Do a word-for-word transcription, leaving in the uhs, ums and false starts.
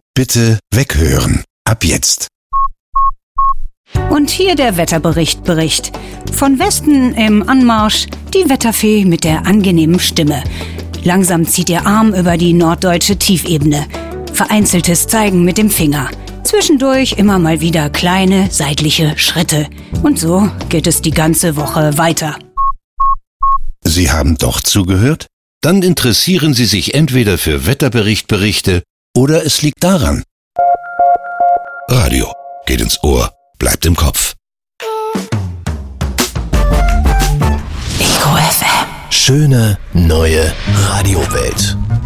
Bitte weghören. Ab jetzt. Und hier der Wetterbericht Bericht. Von Westen im Anmarsch die Wetterfee mit der angenehmen Stimme. Langsam zieht ihr Arm über die norddeutsche Tiefebene. Vereinzeltes Zeigen mit dem Finger. Zwischendurch immer mal wieder kleine seitliche Schritte. Und so geht es die ganze Woche weiter. Sie haben doch zugehört? Dann interessieren Sie sich entweder für Wetterbericht-Berichte oder es liegt daran. Radio geht ins Ohr, bleibt im Kopf. Ego F M. Schöne neue Radiowelt.